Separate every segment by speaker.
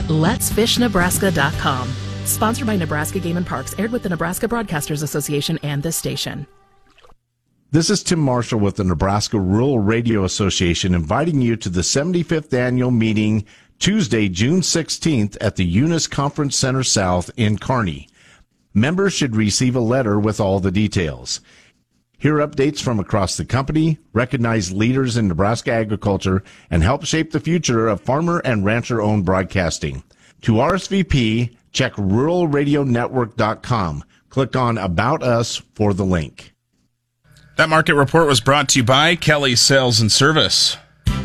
Speaker 1: letsfishnebraska.com. Sponsored by Nebraska Game and Parks, aired with the Nebraska Broadcasters Association and this station.
Speaker 2: This is Tim Marshall with the Nebraska Rural Radio Association, inviting you to the 75th annual meeting Tuesday, June 16th at the Eunice Conference Center South in Kearney. Members should receive a letter with all the details. Hear updates from across the company, recognize leaders in Nebraska agriculture, and help shape the future of farmer and rancher-owned broadcasting. To RSVP, check ruralradionetwork.com. Click on About Us for the link.
Speaker 3: That market report was brought to you by Kelly Sales and Service.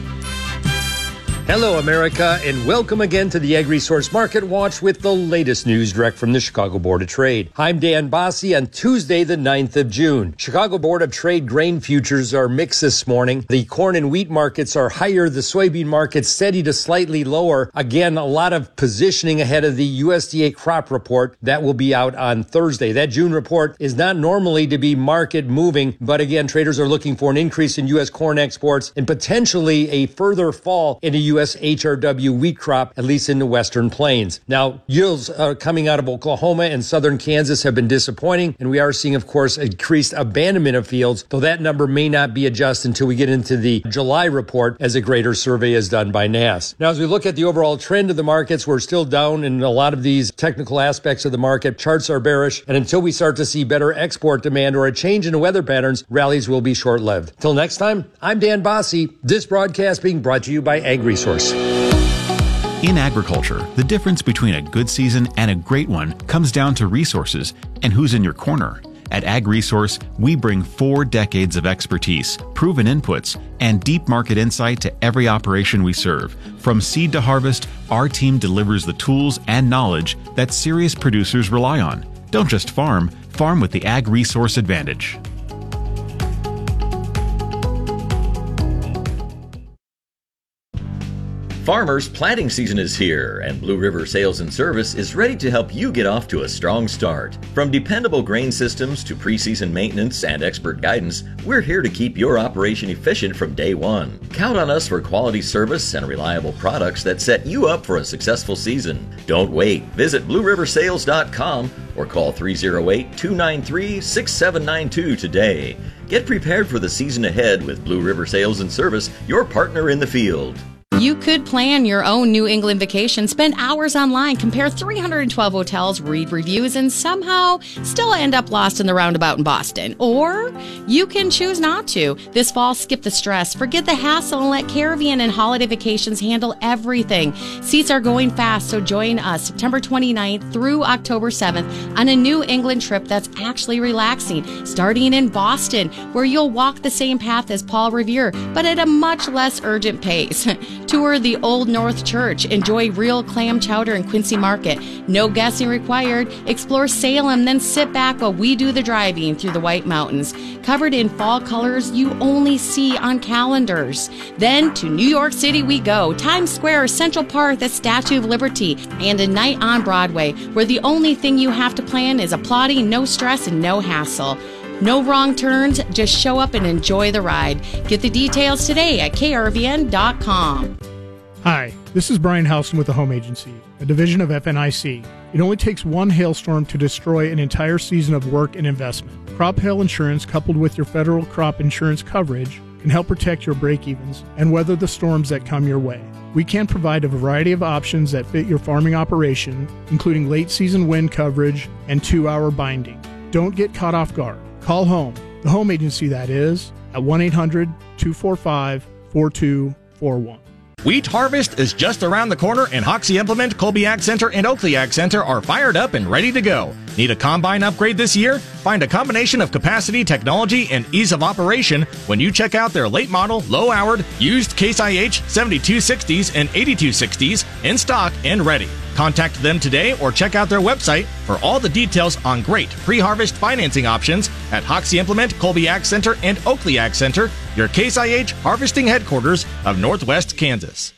Speaker 4: Hello, America, and welcome again to the AgResource Market Watch with the latest news direct from the Chicago Board of Trade. I'm Dan Bossie on Tuesday, the 9th of June. Chicago Board of Trade grain futures are mixed this morning. The corn and wheat markets are higher. The soybean market steady to slightly lower. Again, a lot of positioning ahead of the USDA crop report that will be out on Thursday. That June report is not normally to be market moving, but again, traders are looking for an increase in U.S. corn exports and potentially a further fall in the U.S. HRW wheat crop, at least in the Western Plains. Now, yields coming out of Oklahoma and southern Kansas have been disappointing, and we are seeing, of course, increased abandonment of fields, though that number may not be adjusted until we get into the July report as a greater survey is done by NASS. Now, as we look at the overall trend of the markets, we're still down in a lot of these technical aspects of the market. Charts are bearish, and until we start to see better export demand or a change in the weather patterns, rallies will be short-lived. Till next time, I'm Dan Bossie. This broadcast being brought to you by AgResource.
Speaker 5: In agriculture, the difference between a good season and a great one comes down to resources and who's in your corner. At AgResource, we bring 4 decades of expertise, proven inputs, and deep market insight to every operation we serve. From seed to harvest, our team delivers the tools and knowledge that serious producers rely on. Don't just farm, farm with the AgResource advantage.
Speaker 6: Farmers, planting season is here, and Blue River Sales and Service is ready to help you get off to a strong start. From dependable grain systems to preseason maintenance and expert guidance, we're here to keep your operation efficient from day one. Count on us for quality service and reliable products that set you up for a successful season. Don't wait. Visit BlueRiverSales.com or call 308-293-6792 today. Get prepared for the season ahead with Blue River Sales and Service, your partner in the field.
Speaker 7: You could plan your own New England vacation, spend hours online, compare 312 hotels, read reviews, and somehow still end up lost in the roundabout in Boston. Or you can choose not to. This fall, skip the stress, forget the hassle, and let Caravan and Holiday Vacations handle everything. Seats are going fast, so join us September 29th through October 7th on a New England trip that's actually relaxing, starting in Boston, where you'll walk the same path as Paul Revere, but at a much less urgent pace. Tour the Old North Church. Enjoy real clam chowder in Quincy Market. No guessing required. Explore Salem, then sit back while we do the driving through the White Mountains. Covered in fall colors you only see on calendars. Then to New York City we go. Times Square, Central Park, the Statue of Liberty, and a night on Broadway, where the only thing you have to plan is applauding, no stress, and no hassle. No wrong turns, just show up and enjoy the ride. Get the details today at krvn.com.
Speaker 8: Hi, this is Brian Houston with the Home Agency, a division of FNIC. It only takes one hailstorm to destroy an entire season of work and investment. Crop hail insurance, coupled with your federal crop insurance coverage, can help protect your break-evens and weather the storms that come your way. We can provide a variety of options that fit your farming operation, including late-season wind coverage and 2-hour binding. Don't get caught off guard. Call home, the Home Agency that is, at 1-800-245-4241.
Speaker 9: Wheat harvest is just around the corner, and Hoxie Implement, Colby Ag Center, and Oakley Ag Center are fired up and ready to go. Need a combine upgrade this year? Find a combination of capacity, technology, and ease of operation when you check out their late model, low-hourred, used Case IH 7260s and 8260s in stock and ready. Contact them today or check out their website for all the details on great pre-harvest financing options at Hoxie Implement, Colby Ag Center, and Oakley Ag Center, your Case IH harvesting headquarters of Northwest Kansas.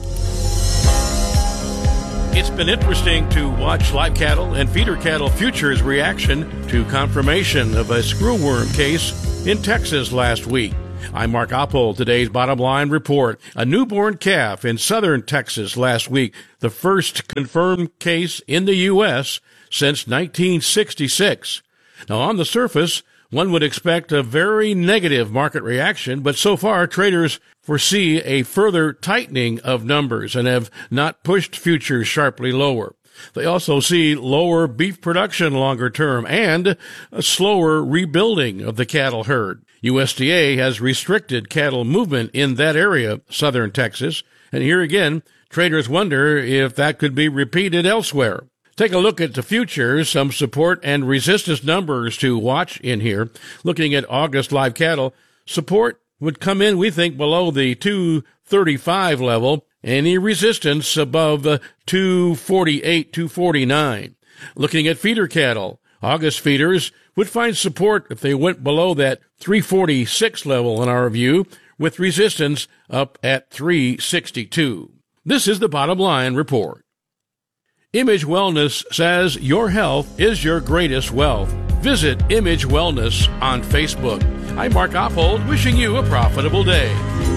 Speaker 10: It's been interesting to watch live cattle and feeder cattle futures reaction to confirmation of a screwworm case in Texas last week. I'm Mark Oppold. Today's Bottom Line Report. A newborn calf in southern Texas last week, the first confirmed case in the U.S. since 1966. Now, on the surface, one would expect a very negative market reaction, but so far traders foresee a further tightening of numbers and have not pushed futures sharply lower. They also see lower beef production longer term and a slower rebuilding of the cattle herd. USDA has restricted cattle movement in that area, southern Texas, and here again, traders wonder if that could be repeated elsewhere. Take a look at the futures, some support and resistance numbers to watch in here. Looking at August live cattle, support would come in, we think, below the 235 level. Any resistance above 248, 249. Looking at feeder cattle, August feeders would find support if they went below that 346 level in our view, with resistance up at 362. This is the Bottom Line Report. Image Wellness says your health is your greatest wealth. Visit Image Wellness on Facebook. I'm Mark Oppold, wishing you a profitable day.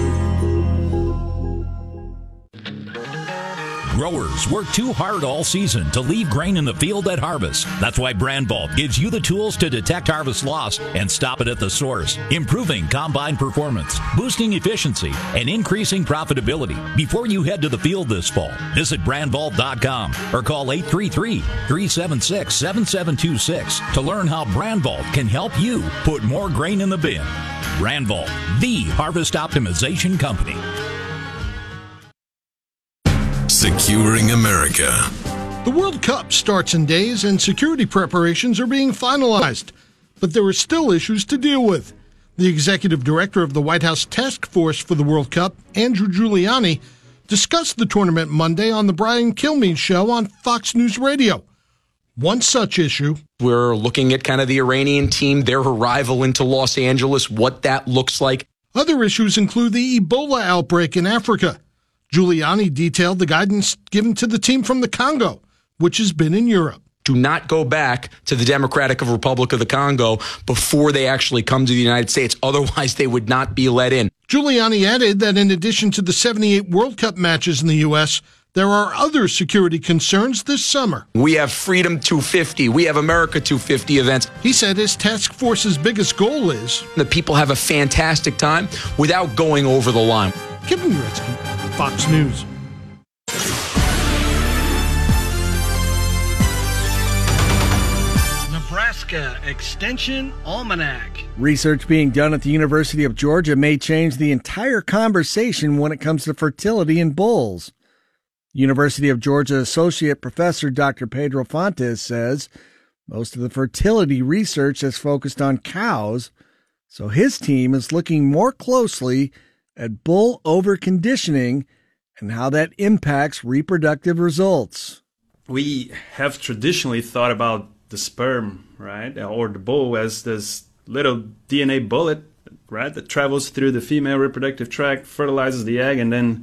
Speaker 11: Growers work too hard all season to leave grain in the field at harvest. That's why Brandvault gives you the tools to detect harvest loss and stop it at the source, improving combine performance, boosting efficiency, and increasing profitability. Before you head to the field this fall, visit Brandvault.com or call 833-376-7726 to learn how Brandvault can help you put more grain in the bin. Brandvault, the harvest optimization company.
Speaker 12: Securing America.
Speaker 13: The World Cup starts in days and security preparations are being finalized, but there are still issues to deal with. The executive director of the White House Task Force for the World Cup, Andrew Giuliani, discussed the tournament Monday on the Brian Kilmeade Show on Fox News Radio. One such issue.
Speaker 14: We're looking at kind of the Iranian team, their arrival into Los Angeles, what that looks like.
Speaker 13: Other issues include the Ebola outbreak in Africa. Giuliani detailed the guidance given to the team from the Congo, which has been in Europe.
Speaker 14: Do not go back to the Democratic Republic of the Congo before they actually come to the United States. Otherwise, they would not be let in.
Speaker 13: Giuliani added that in addition to the 78 World Cup matches in the U.S., there are other security concerns this summer.
Speaker 14: We have Freedom 250. We have America 250 events.
Speaker 13: He said his task force's biggest goal is
Speaker 14: that people have a fantastic time without going over the line.
Speaker 13: Kevin Gretzky, Fox News.
Speaker 15: Nebraska Extension Almanac.
Speaker 16: Research being done at the University of Georgia may change the entire conversation when it comes to fertility in bulls. University of Georgia Associate Professor Dr. Pedro Fontes says most of the fertility research has focused on cows, so his team is looking more closely at bull overconditioning and how that impacts reproductive results.
Speaker 17: We have traditionally thought about the sperm, right, or the bull as this little DNA bullet, right, that travels through the female reproductive tract, fertilizes the egg, and then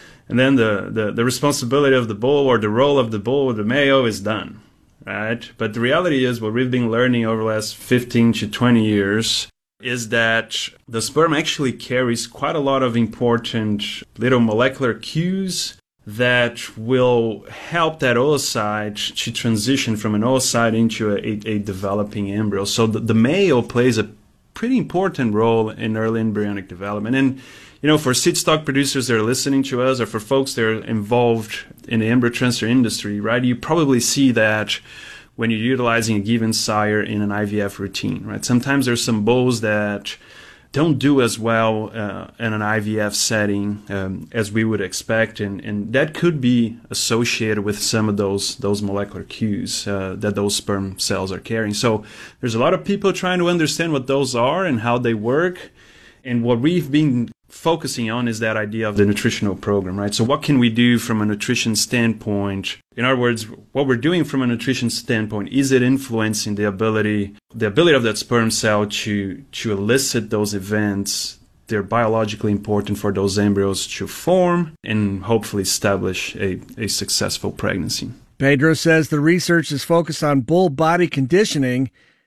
Speaker 17: the responsibility of the bull or the role of the bull or the male is done, right? But the reality is what we've been learning over the last 15 to 20 years is that the sperm actually carries quite a lot of important little molecular cues that will help that oocyte to transition from an oocyte into a developing embryo. So the male plays a pretty important role in early embryonic development. And, you know, for seed stock producers that are listening to us or for folks that are involved in the embryo transfer industry, right, you probably see that when you're utilizing a given sire in an IVF routine, right? Sometimes there's some bulls that don't do as well in an IVF setting as we would expect, and that could be associated with some of those molecular cues that those sperm cells are carrying. So there's a lot of people trying to understand what those are and how they work, and what we've been focusing on is that idea of the nutritional program, right? So what can we do from a nutrition standpoint? In other words, what we're doing from a nutrition standpoint, is it influencing the ability of that sperm cell to elicit those events? They're biologically important for those embryos to form and hopefully establish a successful pregnancy.
Speaker 16: Pedro says the research is focused on bull body conditioning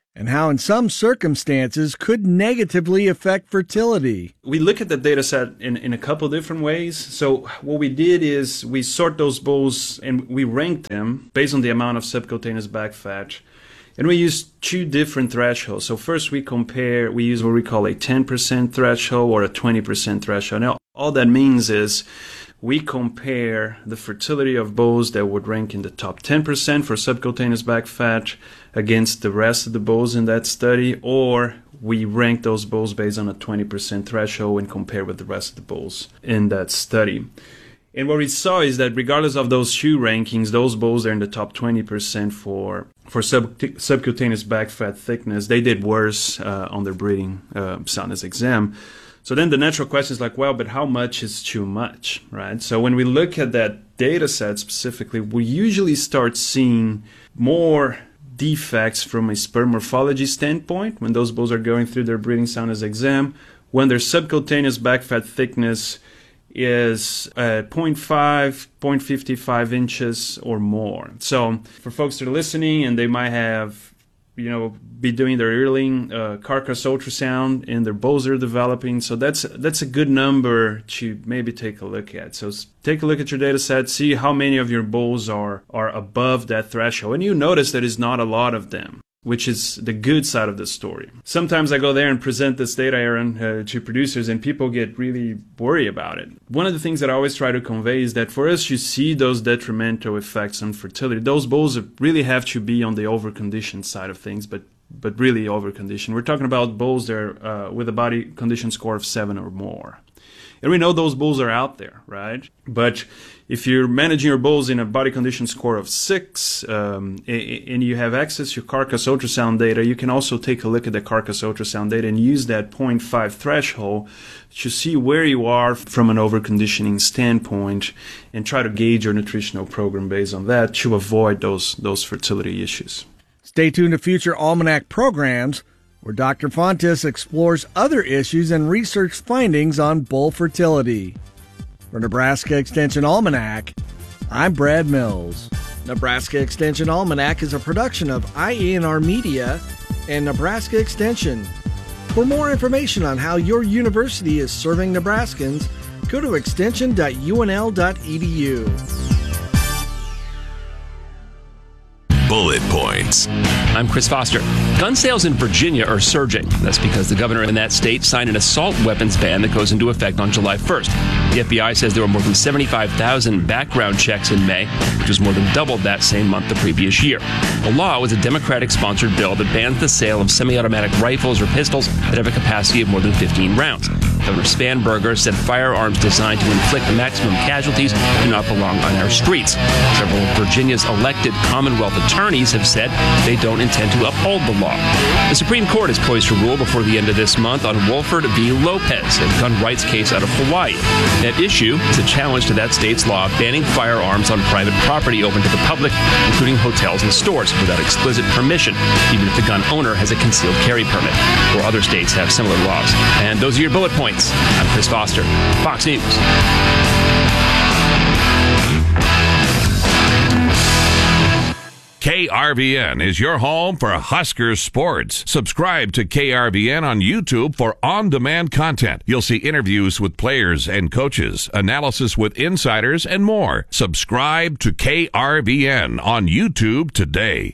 Speaker 16: and how in some circumstances could negatively affect fertility.
Speaker 17: We look at the data set in a couple different ways. So what we did is we sort those bulls and we ranked them based on the amount of subcutaneous back fat. And we used two different thresholds. So first we use what we call a 10% threshold or a 20% threshold. Now, all that means is we compare the fertility of bulls that would rank in the top 10% for subcutaneous back fat against the rest of the bulls in that study, or we rank those bulls based on a 20% threshold and compare with the rest of the bulls in that study. And what we saw is that regardless of those two rankings, those bulls that are in the top 20% for subcutaneous back fat thickness, they did worse on their breeding soundness exam. So then the natural question is like, well, but how much is too much, right? So when we look at that data set specifically, we usually start seeing more defects from a sperm morphology standpoint when those bulls are going through their breeding soundness exam, when their subcutaneous back fat thickness is 0.5, 0.55 inches or more. So for folks that are listening and they might have, be doing their yearling carcass ultrasound and their bulls are developing. So that's a good number to maybe take a look at. So take a look at your data set, see how many of your bulls are above that threshold. And you notice that it's not a lot of them, which is the good side of the story. Sometimes I go there and present this data, Aaron, to producers, and people get really worried about it. One of the things that I always try to convey is that for us to see those detrimental effects on fertility, those bulls really have to be on the overconditioned side of things, but really overconditioned. We're talking about bulls that are with a body condition score of 7 or more. And we know those bulls are out there, right? But if you're managing your bulls in a body condition score of 6 and you have access to carcass ultrasound data, you can also take a look at the carcass ultrasound data and use that 0.5 threshold to see where you are from an overconditioning standpoint and try to gauge your nutritional program based on that to avoid those fertility issues.
Speaker 16: Stay tuned to future Almanac programs where Dr. Fontes explores other issues and research findings on bull fertility. For Nebraska Extension Almanac, I'm Brad Mills. Nebraska Extension Almanac is a production of IENR Media and Nebraska Extension. For more information on how your university is serving Nebraskans, go to extension.unl.edu.
Speaker 12: Bullet points.
Speaker 18: I'm Chris Foster. Gun sales in Virginia are surging. That's because the governor in that state signed an assault weapons ban that goes into effect on July 1st. The FBI says there were more than 75,000 background checks in May, which was more than double that same month the previous year. The law was a Democratic-sponsored bill that bans the sale of semi-automatic rifles or pistols that have a capacity of more than 15 rounds. Governor Spanberger said firearms designed to inflict maximum casualties do not belong on our streets. Several of Virginia's elected Commonwealth attorneys have said they don't intend to uphold the law. The Supreme Court is poised to rule before the end of this month on Wolford v. Lopez, a gun rights case out of Hawaii. That issue is a challenge to that state's law banning firearms on private property open to the public, including hotels and stores, without explicit permission, even if the gun owner has a concealed carry permit. Or other states have similar laws. And those are your bullet points. I'm Chris Foster, Fox News.
Speaker 19: KRVN is your home for Huskers sports. Subscribe to KRVN on YouTube for on-demand content. You'll see interviews with players and coaches, analysis with insiders, and more. Subscribe to KRVN on YouTube today.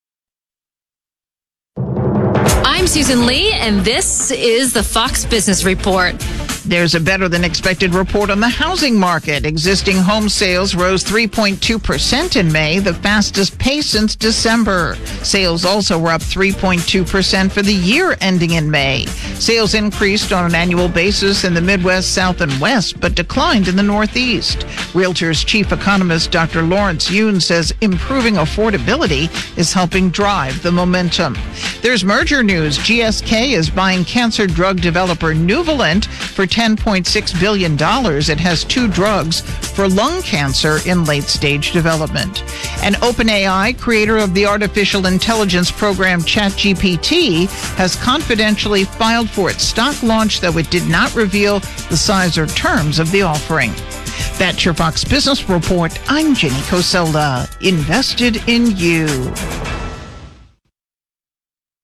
Speaker 20: I'm Susan Lee, and this is the Fox Business Report.
Speaker 21: There's a better-than-expected report on the housing market. Existing home sales rose 3.2% in May, the fastest pace since December. Sales also were up 3.2% for the year ending in May. Sales increased on an annual basis in the Midwest, South, and West, but declined in the Northeast. Realtors chief economist Dr. Lawrence Yoon says improving affordability is helping drive the momentum. There's merger news. GSK is buying cancer drug developer Nuvalent for $10.6 billion. It has 2 drugs for lung cancer in late-stage development. And OpenAI, creator of the artificial intelligence program ChatGPT, has confidentially filed for its stock launch, though it did not reveal the size or terms of the offering. That's your Fox Business Report. I'm Jenny Coselda. Invested in you.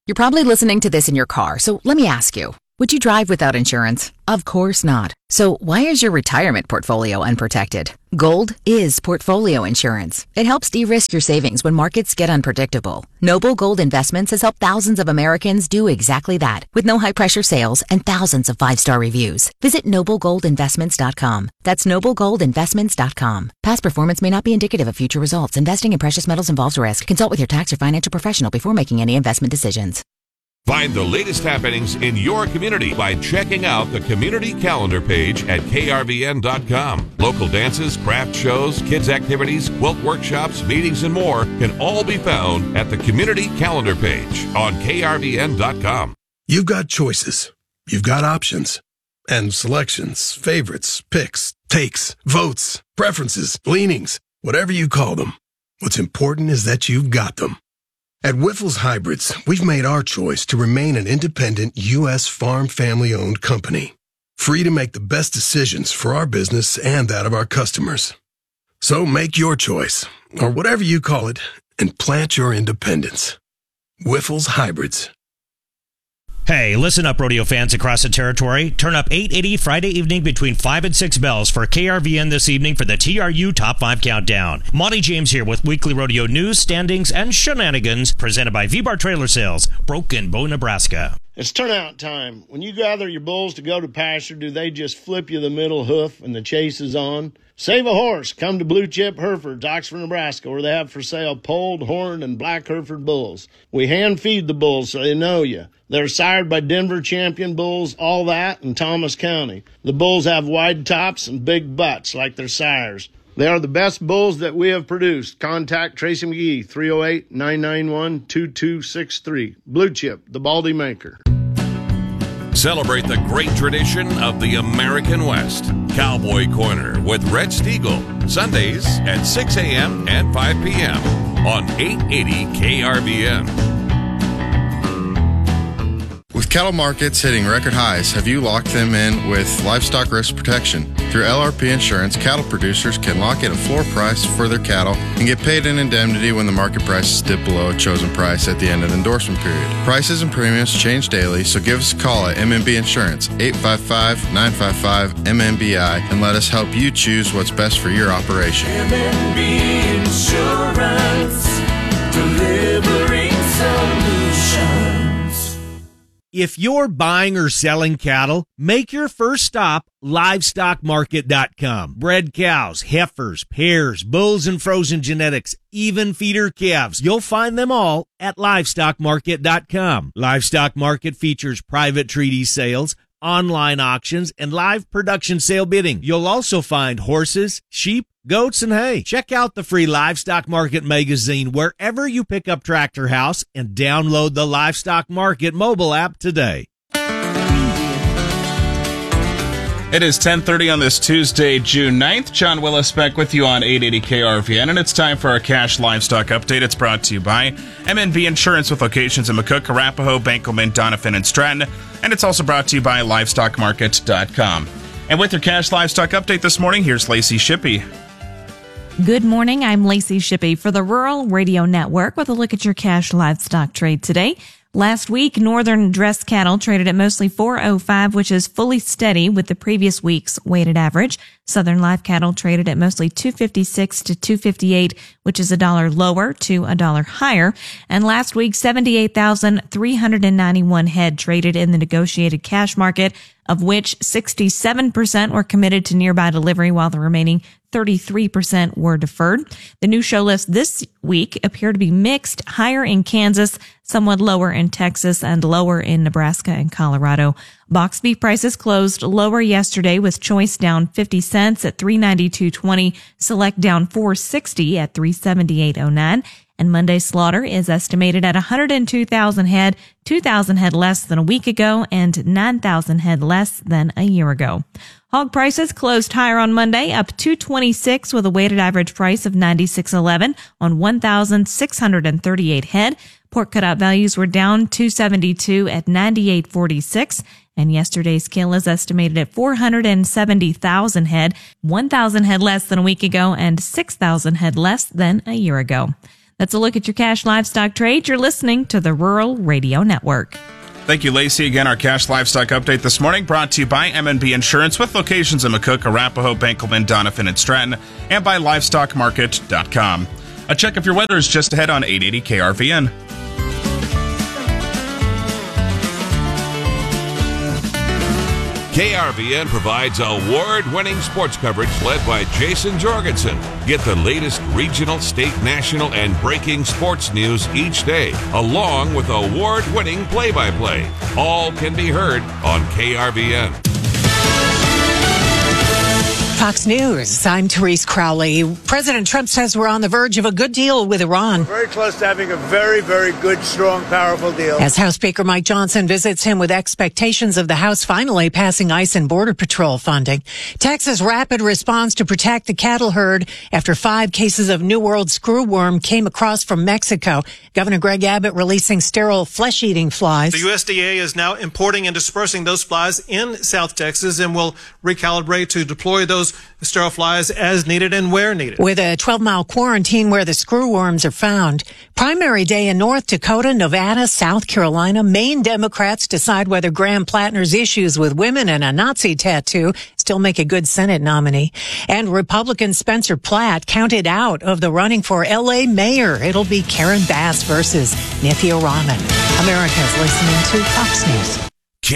Speaker 1: You're probably listening to this in your car, so let me ask you. Would you drive without insurance? Of course not. So why is your retirement portfolio unprotected? Gold is portfolio insurance. It helps de-risk your savings when markets get unpredictable. Noble Gold Investments has helped thousands of Americans do exactly that, with no high-pressure sales and thousands of 5-star reviews. Visit noblegoldinvestments.com. That's noblegoldinvestments.com. Past performance may not be indicative of future results. Investing in precious metals involves risk. Consult with your tax or financial professional before making any investment decisions.
Speaker 19: Find the latest happenings in your community by checking out the community calendar page at krvn.com. Local dances, craft shows, kids' activities, quilt workshops, meetings, and more can all be found at the community calendar page on krvn.com.
Speaker 22: You've got choices. You've got options. And selections, favorites, picks, takes, votes, preferences, leanings, whatever you call them. What's important is that you've got them. At Wyffels Hybrids, we've made our choice to remain an independent U.S. farm family-owned company, free to make the best decisions for our business and that of our customers. So make your choice, or whatever you call it, and plant your independence. Wyffels Hybrids.
Speaker 23: Hey, listen up, rodeo fans across the territory. Turn up 880 Friday evening between 5 and 6 bells for KRVN this evening for the TRU Top 5 Countdown. Monty James here with weekly rodeo news, standings, and shenanigans presented by V-Bar Trailer Sales, Broken Bow, Nebraska.
Speaker 24: It's turnout time. When you gather your bulls to go to pasture, do they just flip you the middle hoof and the chase is on? Save a horse. Come to Blue Chip Herefords, Oxford, Nebraska, where they have for sale polled, horned, and black Hereford bulls. We hand feed the bulls so they know you. They're sired by Denver champion bulls, all that, in Thomas County. The bulls have wide tops and big butts like their sires. They are the best bulls that we have produced. Contact Tracy McGee, 308-991-2263. Blue Chip, the Baldy Maker.
Speaker 19: Celebrate the great tradition of the American West. Cowboy Corner with Red Stiegel. Sundays at 6 a.m. and 5 p.m. on 880 KRVN.
Speaker 25: With cattle markets hitting record highs, have you locked them in with livestock risk protection? Through LRP Insurance, cattle producers can lock in a floor price for their cattle and get paid an indemnity when the market prices dip below a chosen price at the end of the endorsement period. Prices and premiums change daily, so give us a call at MMB Insurance, 855-955-MMBI, and let us help you choose what's best for your operation.
Speaker 26: MMB Insurance, delivering solutions.
Speaker 23: If you're buying or selling cattle, make your first stop livestockmarket.com. Bred cows, heifers, pairs, bulls and frozen genetics, even feeder calves. You'll find them all at livestockmarket.com. Livestock Market features private treaty sales, online auctions, and live production sale bidding. You'll also find horses, sheep, goats, and hay. Check out the free Livestock Market magazine wherever you pick up Tractor House and download the Livestock Market mobile app today.
Speaker 3: It is 10:30 on this Tuesday, June 9th. John Willis back with you on 880 KRVN, and it's time for our cash livestock update. It's brought to you by MNB Insurance with locations in McCook, Arapahoe, Benkelman, Doniphan, and Stratton, and it's also brought to you by LivestockMarket.com. And with your cash livestock update this morning, here's Lacey Shippey.
Speaker 27: Good morning, I'm Lacey Shippey for the Rural Radio Network with a look at your cash livestock trade today. Last week, northern dressed cattle traded at mostly $405, which is fully steady with the previous week's weighted average. Southern live cattle traded at mostly $256 to $258, which is $1 lower to $1 higher. And last week, 78,391 head traded in the negotiated cash market, of which 67% were committed to nearby delivery, while the remaining 33% were deferred. The new show lists this week appear to be mixed, higher in Kansas, somewhat lower in Texas, and lower in Nebraska and Colorado. Box beef prices closed lower yesterday, with choice down 50 cents at $392.20, select down $4.60 at $378.09. And Monday's slaughter is estimated at 102,000 head, 2,000 head less than a week ago, and 9,000 head less than a year ago. Hog prices closed higher on Monday, up $226 with a weighted average price of $96.11 on 1,638 head. Pork cutout values were down $272 at $98.46. And yesterday's kill is estimated at 470,000 head, 1,000 head less than a week ago, and 6,000 head less than a year ago. That's a look at your cash livestock trade. You're listening to the Rural Radio Network.
Speaker 3: Thank you, Lacey. Again, our cash livestock update this morning brought to you by M&B Insurance with locations in McCook, Arapahoe, Benkelman, Doniphan, and Stratton, and by LivestockMarket.com. A check of your weather is just ahead on 880 KRVN.
Speaker 19: KRVN provides award-winning sports coverage led by Jason Jorgensen. Get the latest regional, state, national, and breaking sports news each day, along with award-winning play-by-play. All can be heard on KRVN.
Speaker 2: Fox News, I'm Therese Crowley. President Trump says we're on the verge of a good deal with Iran.
Speaker 4: Very close to having a very, very good, strong, powerful deal.
Speaker 2: As House Speaker Mike Johnson visits him with expectations of the House finally passing ICE and Border Patrol funding. Texas' rapid response to protect the cattle herd after 5 cases of New World screwworm came across from Mexico. Governor Greg Abbott releasing sterile flesh-eating flies.
Speaker 5: The USDA is now importing and dispersing those flies in South Texas and will recalibrate to deploy those sterile flies as needed and where needed.
Speaker 2: With a 12-mile quarantine where the screwworms are found. Primary day in North Dakota, Nevada, South Carolina. Maine Democrats decide whether Graham Plattner's issues with women and a Nazi tattoo still make a good Senate nominee. And Republican Spencer Platt counted out of the running for L.A. mayor. It'll be Karen Bass versus Nithya Raman. America's listening to Fox News.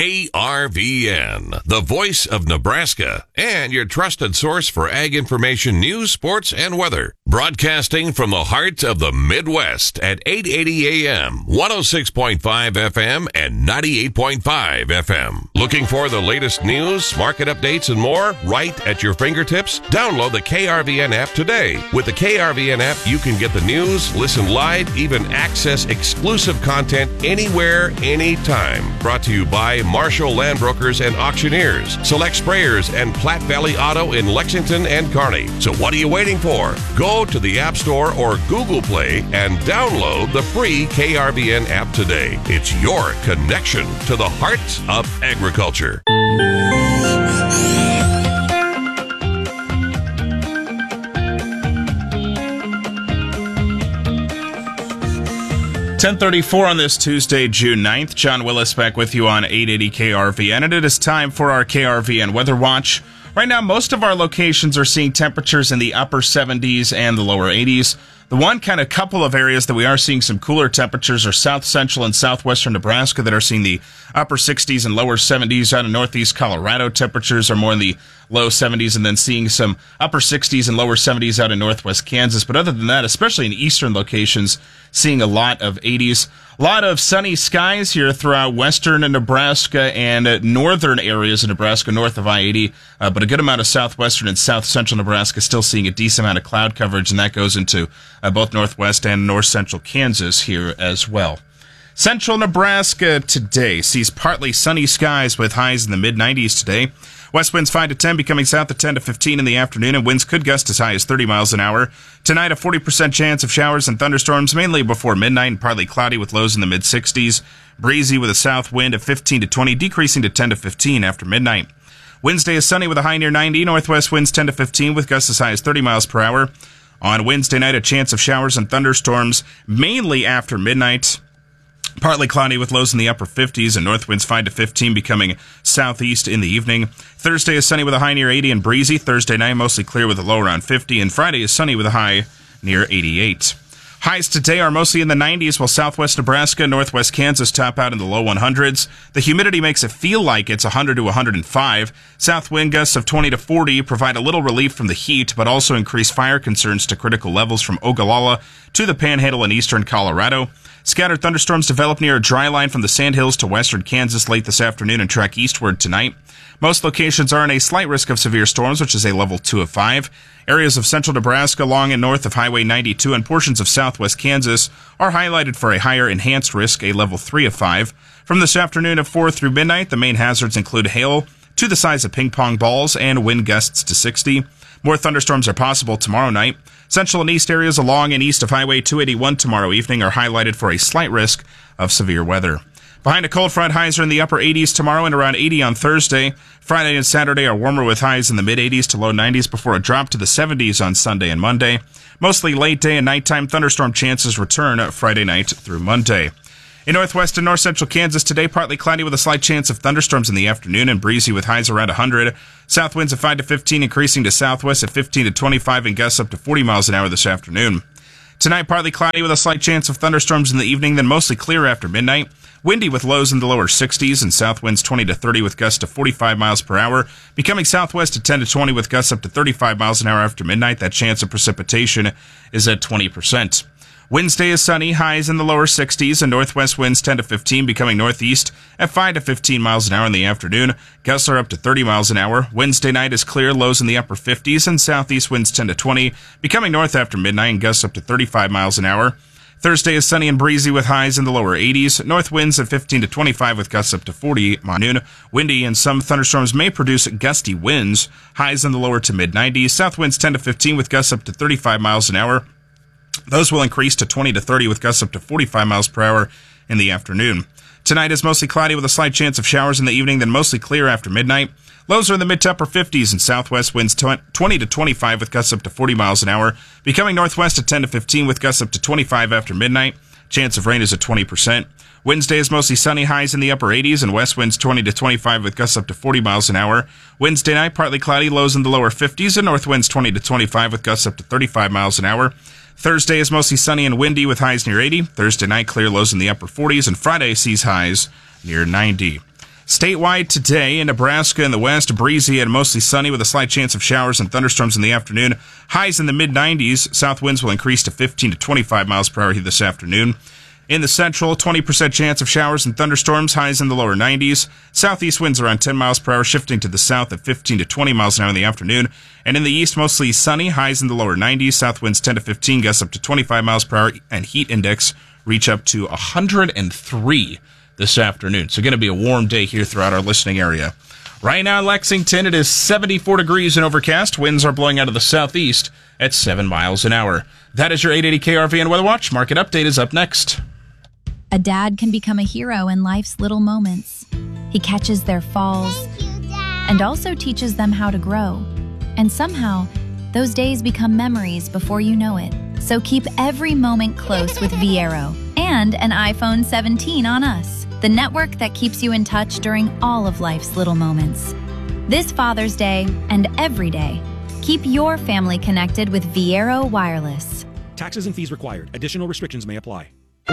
Speaker 19: KRVN, the voice of Nebraska, and your trusted source for ag information, news, sports, and weather. Broadcasting from the heart of the Midwest at 880 AM, 106.5 FM, and 98.5 FM. Looking for the latest news, market updates, and more right at your fingertips? Download the KRVN app today. With the KRVN app, you can get the news, listen live, even access exclusive content anywhere, anytime. Brought to you by Marshall Land Brokers and Auctioneers, Select Sprayers, and Platte Valley Auto in Lexington and Kearney. So what are you waiting for? Go to the App Store or Google Play and download the free KRVN app today. It's your connection to the heart of agriculture.
Speaker 3: .34 on this Tuesday, June 9th. John Willis back with you on 880 KRVN, and it is time for our KRVN Weather Watch. Right now, most of our locations are seeing temperatures in the upper 70s and the lower 80s. The one couple of areas that we are seeing some cooler temperatures are south central and southwestern Nebraska that are seeing the upper 60s and lower 70s. Out in northeast Colorado, temperatures are more in the low 70s, and then seeing some upper 60s and lower 70s out in northwest Kansas. But other than that, especially in eastern locations, seeing a lot of 80s. A lot of sunny skies here throughout western Nebraska and northern areas of Nebraska north of I-80, but a good amount of southwestern and south central Nebraska still seeing a decent amount of cloud coverage, and that goes into both northwest and north central Kansas here as well. Central Nebraska today sees partly sunny skies with highs in the mid-90s today. West winds 5 to 10, becoming south at 10 to 15 in the afternoon, and winds could gust as high as 30 miles an hour. Tonight, a 40% chance of showers and thunderstorms, mainly before midnight, and partly cloudy with lows in the mid-60s. Breezy with a south wind of 15 to 20, decreasing to 10 to 15 after midnight. Wednesday is sunny with a high near 90. Northwest winds 10 to 15 with gusts as high as 30 miles per hour. On Wednesday night, a chance of showers and thunderstorms, mainly after midnight. Partly cloudy with lows in the upper 50s and north winds 5 to 15, becoming southeast in the evening. Thursday is sunny with a high near 80 and breezy. Thursday night mostly clear with a low around 50, and Friday is sunny with a high near 88. Highs today are mostly in the 90s, while southwest Nebraska and northwest Kansas top out in the low 100s. The humidity makes it feel like it's 100 to 105. South wind gusts of 20 to 40 provide a little relief from the heat, but also increase fire concerns to critical levels from Ogallala to the Panhandle in eastern Colorado. Scattered thunderstorms develop near a dry line from the Sandhills to western Kansas late this afternoon and track eastward tonight. Most locations are in a slight risk of severe storms, which is a level 2 of 5. Areas of central Nebraska along and north of Highway 92 and portions of southwest Kansas are highlighted for a higher enhanced risk, a level 3 of 5. From this afternoon of 4 through midnight, the main hazards include hail to the size of ping pong balls and wind gusts to 60. More thunderstorms are possible tomorrow night. Central and east areas along and east of Highway 281 tomorrow evening are highlighted for a slight risk of severe weather. Behind a cold front, highs are in the upper 80s tomorrow and around 80 on Thursday. Friday and Saturday are warmer with highs in the mid-80s to low 90s before a drop to the 70s on Sunday and Monday. Mostly late day and nighttime thunderstorm chances return Friday night through Monday. In northwest and north central Kansas today, partly cloudy with a slight chance of thunderstorms in the afternoon and breezy with highs around 100. South winds of 5 to 15 increasing to southwest at 15 to 25 and gusts up to 40 miles an hour this afternoon. Tonight, partly cloudy with a slight chance of thunderstorms in the evening, then mostly clear after midnight. Windy with lows in the lower 60s and south winds 20 to 30 with gusts to 45 miles per hour. Becoming southwest at 10 to 20 with gusts up to 35 miles an hour after midnight. That chance of precipitation is at 20%. Wednesday is sunny, highs in the lower 60s, and northwest winds 10 to 15, becoming northeast at 5 to 15 miles an hour in the afternoon. Gusts are up to 30 miles an hour. Wednesday night is clear, lows in the upper 50s, and southeast winds 10 to 20, becoming north after midnight, and gusts up to 35 miles an hour. Thursday is sunny and breezy with highs in the lower 80s. North winds at 15 to 25 with gusts up to 40 by noon. Windy and some thunderstorms may produce gusty winds. Highs in the lower to mid 90s. South winds 10 to 15 with gusts up to 35 miles an hour. Those will increase to 20 to 30 with gusts up to 45 miles per hour in the afternoon. Tonight is mostly cloudy with a slight chance of showers in the evening, then mostly clear after midnight. Lows are in the mid to upper 50s and southwest winds 20 to 25 with gusts up to 40 miles an hour. Becoming northwest at 10 to 15 with gusts up to 25 after midnight. Chance of rain is at 20%. Wednesday is mostly sunny, highs in the upper 80s and west winds 20 to 25 with gusts up to 40 miles an hour. Wednesday night, partly cloudy, lows in the lower 50s and north winds 20 to 25 with gusts up to 35 miles an hour. Thursday is mostly sunny and windy with highs near 80. Thursday night, clear, lows in the upper 40s, and Friday sees highs near 90. Statewide today in Nebraska in the west, breezy and mostly sunny with a slight chance of showers and thunderstorms in the afternoon. Highs in the mid-90s. South winds will increase to 15 to 25 miles per hour this afternoon. In the central, 20% chance of showers and thunderstorms, highs in the lower 90s. Southeast winds around 10 miles per hour, shifting to the south at 15 to 20 miles an hour in the afternoon. And in the east, mostly sunny, highs in the lower 90s. South winds 10 to 15, gusts up to 25 miles per hour, and heat index reach up to 103 this afternoon. So going to be a warm day here throughout our listening area. Right now in Lexington, it is 74 degrees and overcast. Winds are blowing out of the southeast at 7 miles an hour. That is your 880 KRVN Weather Watch. Market Update is up next.
Speaker 6: A dad can become a hero in life's little moments. He catches their falls and also teaches them how to grow. And somehow, those days become memories before you know it. So keep every moment close with Viero and an iPhone 17 on us, the network that keeps you in touch during all of life's little moments. This Father's Day and every day, keep your family connected with Viero Wireless.
Speaker 7: Taxes and fees required. Additional restrictions may apply.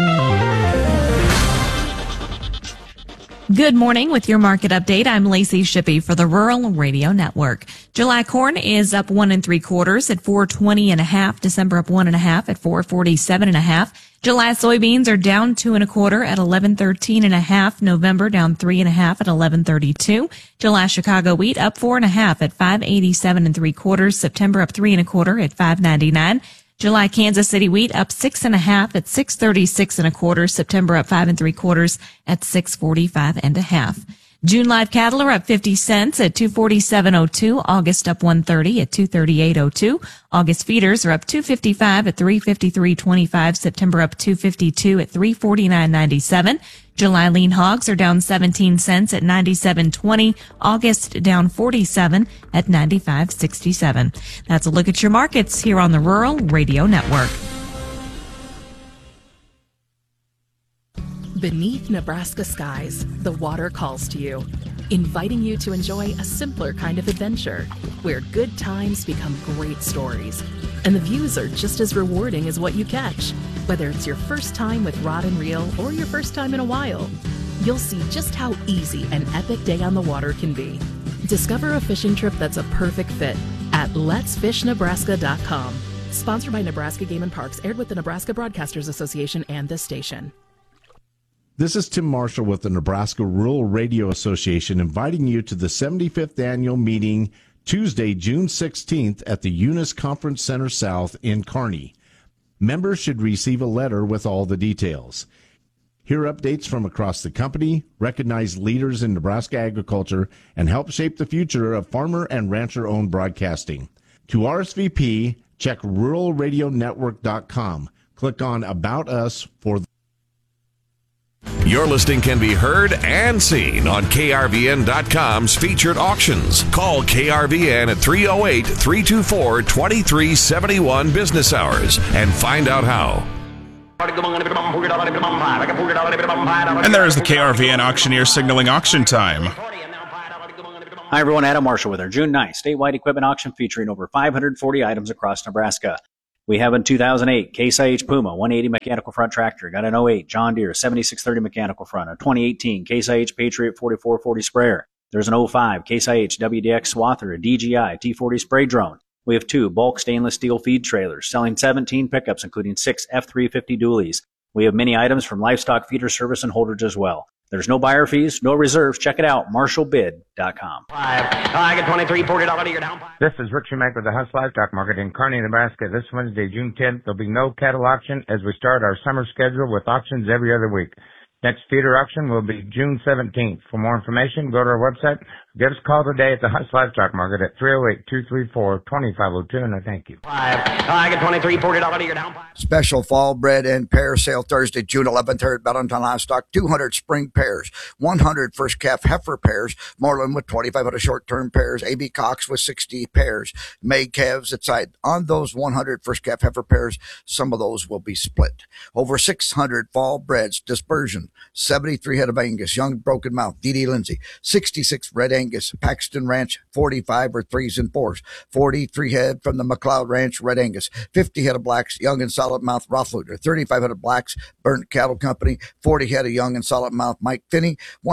Speaker 27: Good morning with your market update. I'm Lacey Shippey for the Rural Radio Network. July corn is up 1 3/4 at $4.20.5. December up 1.5 at $4.47.5. July soybeans are down 2 1/4 at $11.13.5. November down 3.5 at $11.32. July Chicago wheat up 4.5 at $5.87 3/4. September up 3 1/4 at $5.99. July Kansas City wheat up 6.5 at $6.36 1/4. September up 5 3/4 at $6.45.5. June live cattle are up 50 cents at $247.02. August up 1.30 at $238.02. August feeders are up 2.55 at $353.25. September up 2.52 at $349.97. July lean hogs are down 17 cents at $97.20. August down 47 at $95.67. That's a look at your markets here on the Rural Radio Network.
Speaker 8: Beneath Nebraska skies, the water calls to you, inviting you to enjoy a simpler kind of adventure, where good times become great stories, and the views are just as rewarding as what you catch. Whether it's your first time with rod and reel or your first time in a while, you'll see just how easy an epic day on the water can be. Discover a fishing trip that's a perfect fit at letsfishnebraska.com. Sponsored by Nebraska Game and Parks, aired with the Nebraska Broadcasters Association and this station.
Speaker 9: This is Tim Marshall with the Nebraska Rural Radio Association, inviting you to the 75th annual meeting Tuesday, June 16th at the Eunice Conference Center South in Kearney. Members should receive a letter with all the details. Hear updates from across the company, recognize leaders in Nebraska agriculture, and help shape the future of farmer and rancher-owned broadcasting. To RSVP, check ruralradionetwork.com. Click on About Us for
Speaker 19: Your listing can be heard and seen on KRVN.com's featured auctions. Call KRVN at 308-324-2371 business hours and find out how.
Speaker 3: And there is the KRVN auctioneer signaling auction time.
Speaker 10: Hi, everyone. Adam Marshall with our June 9th statewide equipment auction featuring over 540 items across Nebraska. We have a 2008 Case IH Puma 180 mechanical front tractor. Got an 08 John Deere 7630 mechanical front. A 2018 Case IH Patriot 4440 sprayer. There's an 05 Case IH WDX Swather, a DJI T40 spray drone. We have 2 bulk stainless steel feed trailers selling 17 pickups, including 6 F350 dualies. We have many items from livestock feeder service and holders as well. There's no buyer fees, no reserves. Check it out, marshallbid.com.
Speaker 11: I get 23, $40 you're down. This is Rick Schumacher with the Huss Livestock Market in Kearney, Nebraska. This Wednesday, June 10th, there'll be no cattle auction as we start our summer schedule with auctions every other week. Next feeder auction will be June 17th. For more information, go to our website. Give us a call today at the Huss Livestock Market at 308-234-2502, and I thank you. I get 23, $40 you're down.
Speaker 13: Special fall bred and pear sale Thursday, June 11th here at Valentine Livestock. 200 spring pairs, 100 first calf heifer pairs, Moreland with 2,500 short-term pairs, A.B. Cox with 60 pairs, May calves at site. On those 100 first calf heifer pairs, some of those will be split. Over 600 fall breds, dispersion, 73 head of Angus, young broken mouth, D.D. Lindsay, 66 red Angus, Paxton Ranch, 45 or 3s and 4s, 43 head from the McLeod Ranch, red Angus, 50 head of blacks, young and solid mouth, Rothluder, 35 head of blacks, Burnt Cattle Company, 40 head of young and solid mouth, Mike Finney,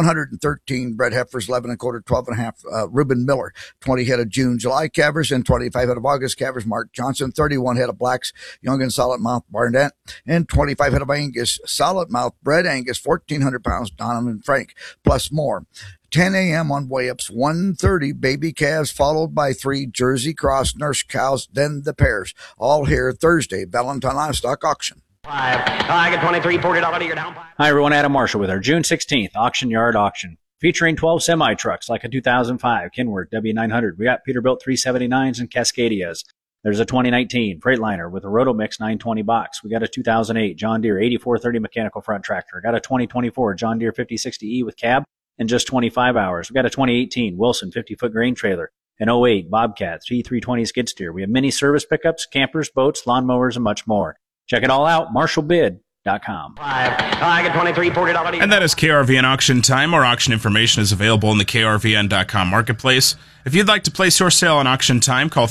Speaker 13: 113 bred heifers, 11 and a quarter, 12 and a half, Reuben Miller, 20 head of June, July calvers, and 25 head of August calvers, Mark Johnson, 31 head of blacks, young and solid mouth, Barnett, and 25 head of Angus, solid mouth, bred Angus, 1,400 pounds, Donovan Frank, plus more. 10 a.m. on weigh-ups, 1:30 baby calves, followed by 3 Jersey Cross nurse cows, then the pairs. All here Thursday, Valentine Livestock Auction.
Speaker 11: I get 23, $40 you're down.
Speaker 10: Hi, everyone. Adam Marshall with our June 16th Auction Yard Auction, featuring 12 semi-trucks like a 2005 Kenworth W900. We got Peterbilt 379s and Cascadias. There's a 2019 Freightliner with a Rotomix 920 box. We got a 2008 John Deere 8430 mechanical front tractor. Got a 2024 John Deere 5060E with cab in just 25 hours. We got a 2018 Wilson 50-foot grain trailer, an 08 Bobcat T320 skid steer. We have mini service pickups, campers, boats, lawnmowers, and much more. Check it all out, marshallbid.com.
Speaker 11: I get 23, $40.
Speaker 3: And that is KRVN auction time. More auction information is available in the KRVN.com marketplace. If you'd like to place your sale on auction time, call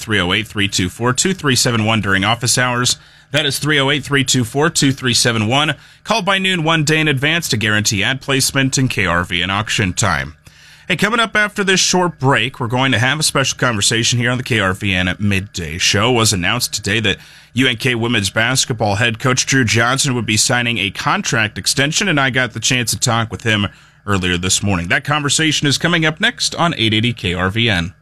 Speaker 3: 308-324-2371 during office hours. That is 308-324-2371. Call by noon one day in advance to guarantee ad placement in KRVN auction time. Hey, coming up after this short break, we're going to have a special conversation here on the KRVN Midday Show. It was announced today that UNK women's basketball head coach Drew Johnson would be signing a contract extension, and I got the chance to talk with him earlier this morning. That conversation is coming up next on 880 KRVN.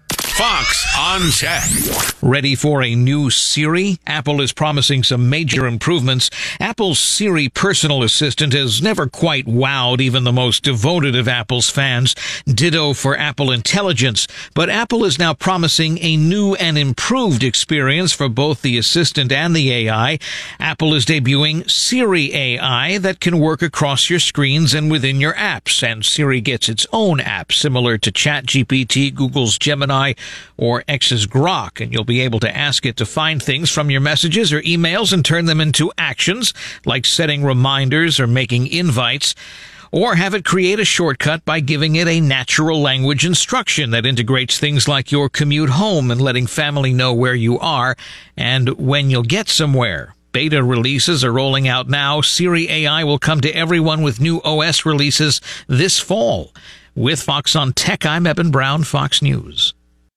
Speaker 12: Fox on Tech.
Speaker 14: Ready for a new Siri? Apple is promising some major improvements. Apple's Siri personal assistant has never quite wowed even the most devoted of Apple's fans. Ditto for Apple Intelligence. But Apple is now promising a new and improved experience for both the assistant and the AI. Apple is debuting Siri AI that can work across your screens and within your apps. And Siri gets its own app similar to ChatGPT, Google's Gemini, or X's Grok, and you'll be able to ask it to find things from your messages or emails and turn them into actions, like setting reminders or making invites, or have it create a shortcut by giving it a natural language instruction that integrates things like your commute home and letting family know where you are and when you'll get somewhere. Beta releases are rolling out now. Siri AI will come to everyone with new OS releases this fall. With Fox on Tech, I'm Eben Brown, Fox News.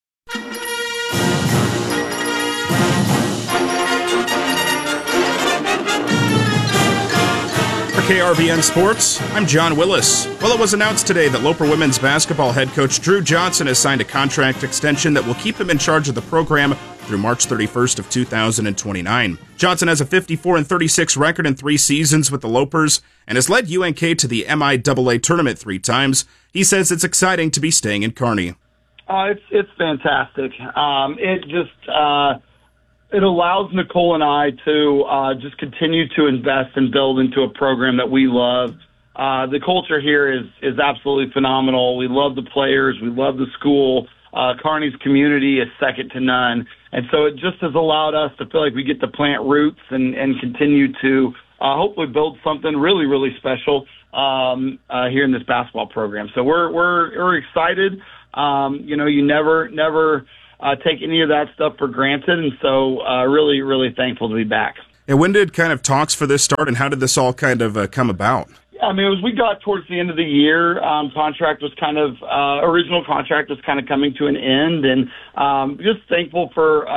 Speaker 3: For KRVN Sports, I'm John Willis. Well, it was announced today that Loper women's basketball head coach Drew Johnson has signed a contract extension that will keep him in charge of the program through March 31st of 2029. Johnson has a 54-36 record in 3 seasons with the Lopers and has led UNK to the MIAA tournament 3 times. He says it's exciting to be staying in Kearney.
Speaker 15: It's fantastic. It allows Nicole and I to just continue to invest and build into a program that we love. the culture here is absolutely phenomenal. We love the players. We love the school. Kearney's community is second to none. And so it just has allowed us to feel like we get to plant roots and continue to hopefully build something really, really special here in this basketball program. So we're excited. You never take any of that stuff for granted. And so really, really thankful to be back.
Speaker 3: And when did kind of talks for this start, and how did this all kind of come about?
Speaker 15: I mean, as we got towards the end of the year, contract was kind of original contract was kind of coming to an end, and just thankful for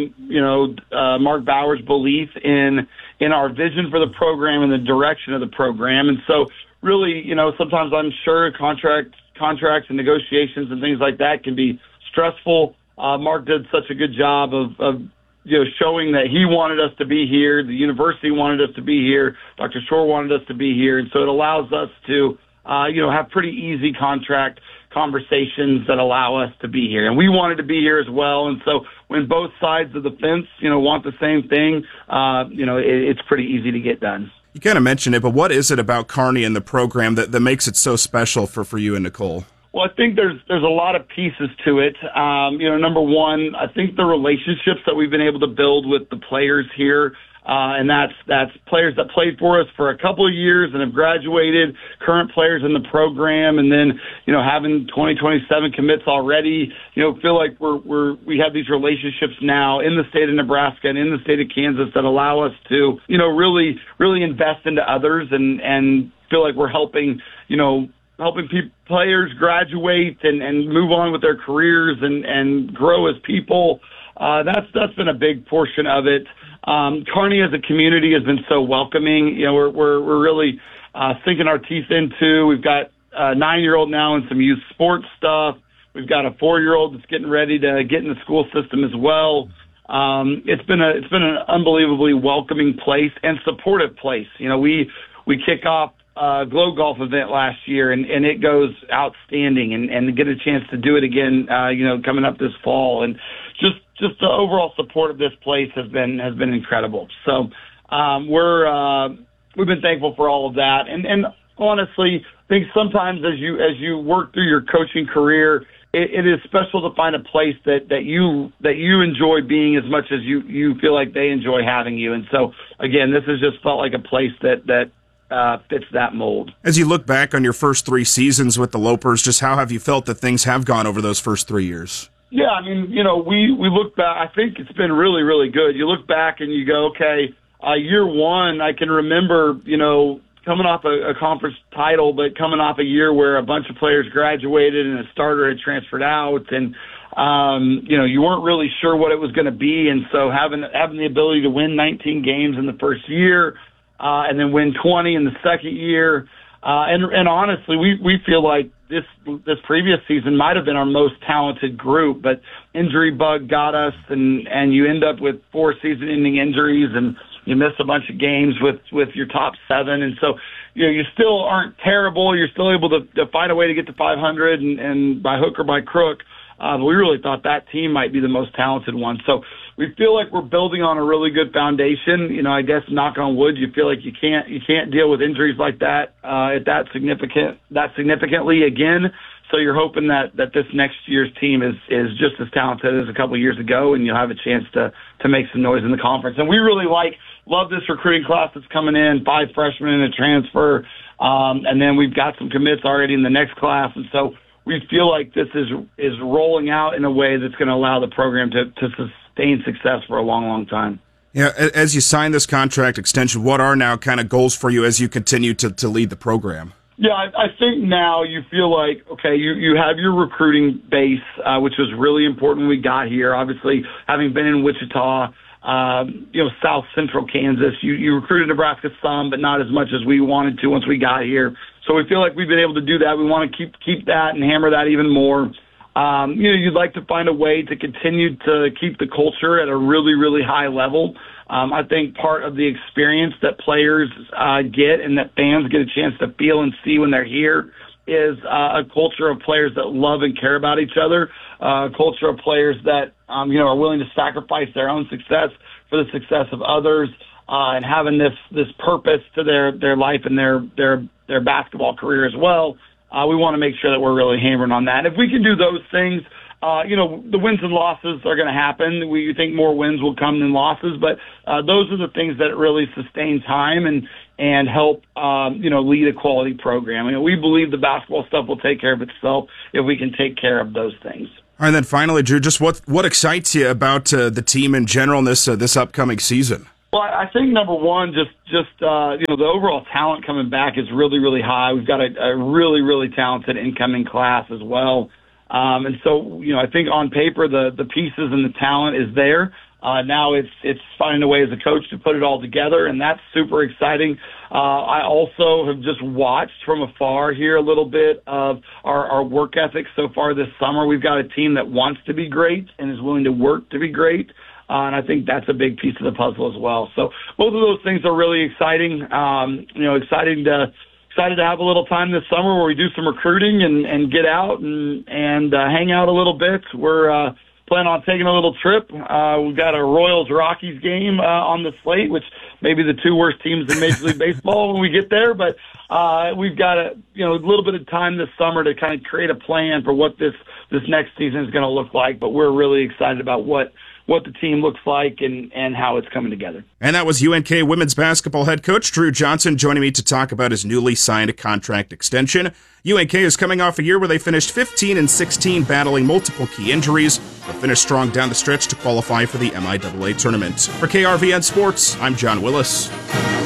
Speaker 15: Mark Bauer's belief in our vision for the program and the direction of the program. And so, really, sometimes I'm sure contracts and negotiations and things like that can be stressful. Mark did such a good job of showing that he wanted us to be here, the university wanted us to be here, Dr. Shore wanted us to be here, and so it allows us to, have pretty easy contract conversations that allow us to be here. And we wanted to be here as well, and so when both sides of the fence, want the same thing, it's pretty easy to get done.
Speaker 3: You kind of mentioned it, but what is it about Kearney and the program that makes it so special for you and Nicole?
Speaker 15: Well, I think there's a lot of pieces to it. Number one, I think the relationships that we've been able to build with the players here, and that's players that played for us for a couple of years and have graduated, current players in the program, and then having 2027 commits already. Feel like we have these relationships now in the state of Nebraska and in the state of Kansas that allow us to really really invest into others and feel like we're helping players graduate and move on with their careers and grow as people. That's been a big portion of it. Kearney as a community has been so welcoming. We're really sinking our teeth into. We've got a 9-year-old now in some youth sports stuff. We've got a 4-year-old that's getting ready to get in the school system as well. It's been an unbelievably welcoming place and supportive place. We kick off Glow Golf event last year, and it goes outstanding, and to get a chance to do it again, coming up this fall, and just the overall support of this place has been incredible. So we've been thankful for all of that, and honestly, I think sometimes as you work through your coaching career, it is special to find a place that you enjoy being as much as you feel like they enjoy having you. And so again, this has just felt like a place that fits that mold. As you look back on your first 3 seasons with the Lopers, just how have you felt that things have gone over those first 3 years? Yeah, I mean, we look back. I think it's been really, really good. You look back and you go, okay, year one, I can remember, coming off a conference title, but coming off a year where a bunch of players graduated and a starter had transferred out, and you weren't really sure what it was going to be, and so having the ability to win 19 games in the first year. And then win 20 in the second year. And honestly, we feel like this previous season might have been our most talented group, but injury bug got us, and you end up with 4 season-ending injuries, and you miss a bunch of games with your top 7. And so, you still aren't terrible. You're still able to find a way to get to 500 and by hook or by crook. But we really thought that team might be the most talented one. So we feel like we're building on a really good foundation. I guess knock on wood, you feel like you can't deal with injuries like that that significantly again. So you're hoping that this next year's team is just as talented as a couple of years ago, and you'll have a chance to make some noise in the conference. And we really love this recruiting class that's coming in, 5 freshmen and a transfer, and then we've got some commits already in the next class, and so we feel like this is rolling out in a way that's going to allow the program to sustain success for a long, long time.
Speaker 3: Yeah, as you sign this contract extension, what are now kind of goals for you as you continue to lead the program?
Speaker 15: Yeah, I think now you feel like, okay, you have your recruiting base, which was really important when we got here. Obviously, having been in Wichita, South Central Kansas, you recruited Nebraska some, but not as much as we wanted to once we got here. So we feel like we've been able to do that. We want to keep that and hammer that even more. You'd like to find a way to continue to keep the culture at a really, really high level. I think part of the experience that players get and that fans get a chance to feel and see when they're here is a culture of players that love and care about each other, a culture of players that are willing to sacrifice their own success for the success of others, and having this purpose to their life and their their basketball career as well. We want to make sure that we're really hammering on that. If we can do those things, the wins and losses are going to happen. We think more wins will come than losses, but those are the things that really sustain time and help, lead a quality program. We believe the basketball stuff will take care of itself if we can take care of those things.
Speaker 3: All right, and then finally, Drew, just what excites you about the team in general in this upcoming season?
Speaker 15: Well, I think number one, just the overall talent coming back is really, really high. We've got a really, really talented incoming class as well. And so, I think on paper, the pieces and the talent is there. Now it's finding a way as a coach to put it all together, and that's super exciting. I also have just watched from afar here a little bit of our work ethic so far this summer. We've got a team that wants to be great and is willing to work to be great. And I think that's a big piece of the puzzle as well. So both of those things are really exciting. Excited to have a little time this summer where we do some recruiting and get out and hang out a little bit. We're planning on taking a little trip. We've got a Royals-Rockies game on the slate, which may be the two worst teams in Major League Baseball when we get there. But we've got a little bit of time this summer to kind of create a plan for what this next season is going to look like. But we're really excited about what the team looks like and how it's coming together.
Speaker 3: And that was UNK women's basketball head coach Drew Johnson joining me to talk about his newly signed contract extension. UNK is coming off a year where they finished 15-16, battling multiple key injuries, but finished strong down the stretch to qualify for the MIAA tournament. For KRVN Sports, I'm John Willis.